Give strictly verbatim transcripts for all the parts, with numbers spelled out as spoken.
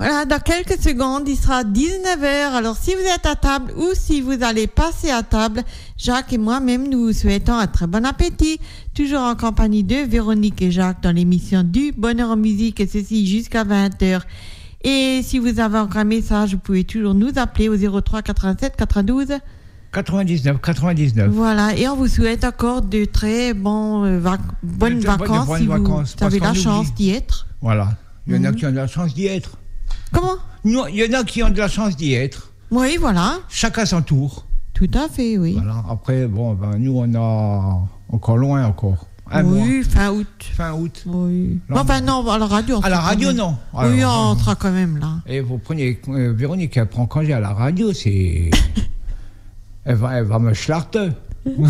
Voilà, dans quelques secondes, il sera dix-neuf heures. Alors, si vous êtes à table ou si vous allez passer à table, Jacques et moi-même, nous vous souhaitons un très bon appétit. Toujours en compagnie de Véronique et Jacques dans l'émission du Bonheur en musique, et ceci jusqu'à vingt heures. Et si vous avez encore un message, vous pouvez toujours nous appeler au zéro trois quatre-vingt-sept quatre-vingt-douze quatre-vingt-dix-neuf quatre-vingt-dix-neuf. Voilà, et on vous souhaite encore de très bons, euh, vac- bonnes de, de, vacances de bonnes si vacances, vous avez la oublie. chance d'y être. Voilà, il y en a Mhm. qui ont de la chance d'y être. Comment ? Non, il y en a qui ont de la chance d'y être. Oui, voilà. Chacun son tour. Tout à fait, oui. Voilà. Après, bon, ben, nous, on a encore loin encore. Un oui, mois. fin août. Fin août. Oui. Non, Enfin, non, à la radio, on À sera la quand radio, même. non. Oui, Alors, on sera quand même là. Et vous prenez euh, Véronique, elle prend congé à la radio, c'est. elle, va, elle va me schlachter. Oui,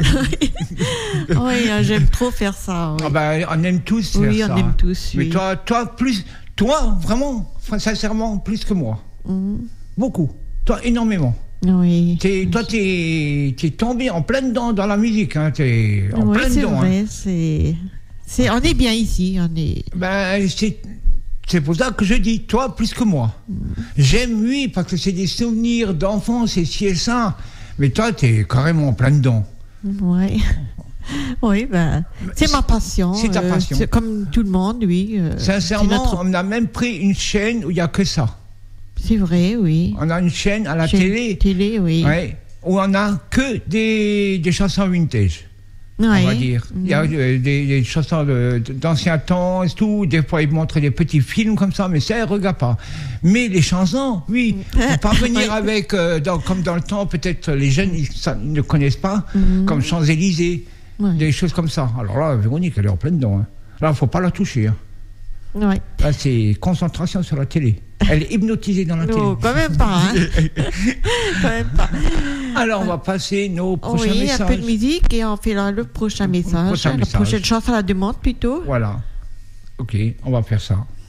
euh, j'aime trop faire ça. Oui, Ah ben, on aime tous faire oui ça. on aime tous. Mais Oui. toi, toi, plus. Toi, vraiment, enfin, sincèrement, plus que moi. Mhm. Beaucoup. Toi, énormément. Oui. T'es, toi, t'es, t'es tombé en plein dedans dans la musique. Hein, t'es en Oui, plein c'est dedans. vrai. Hein. C'est... C'est... On est bien ici. On est... Ben, c'est, c'est pour ça que je dis, toi, plus que moi. Mm. J'aime, oui, parce que c'est des souvenirs d'enfance et ci et ça. Mais toi, t'es carrément en plein dedans. Oui. Oui, ben, c'est, c'est ma passion. C'est ta passion. Euh, c'est comme tout le monde, oui. Euh, Sincèrement, notre... on a même pris une chaîne où il n'y a que ça. C'est vrai, oui. On a une chaîne à la chaîne télé. Télé, oui. Ouais, où on a que des, des chansons vintage. Ouais. On va dire. Il mmh. y a euh, des, des chansons de, d'anciens temps et tout. Des fois, ils montrent des petits films comme ça, mais ça, ils ne regardent pas. Mais les chansons, oui. Pour pas venir avec, euh, dans, comme dans le temps, peut-être les jeunes, ils, ça, ils ne connaissent pas, mmh. comme Champs-Élysées, ouais. Des choses comme ça. Alors là, Véronique, elle est en plein dedans. Hein. Là, il ne faut pas la toucher. Hein. Ouais. Là, c'est concentration sur la télé. Elle est hypnotisée dans la télé. Non, quand même pas. Hein. Quand même pas. Alors, on va passer nos prochains oui, messages. Oui, un peu de musique et on fait là, le prochain message. Le prochain la message. prochaine chanson à la demande plutôt. Voilà. Ok, on va faire ça.